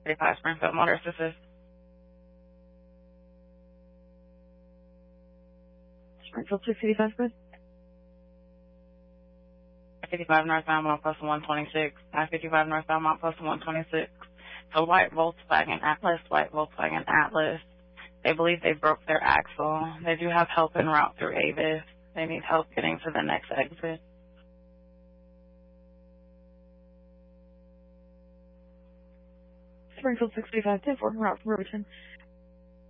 55 Springfield Motorist Assist. Springfield 685, good. 55 northbound Mount Pleasant 126. 55 northbound Mount Pleasant 126. So white Volkswagen Atlas. They believe they broke their axle. They do have help en route through Avis. They need help getting to the next exit. Springfield 685, 10-4, route from Riverton.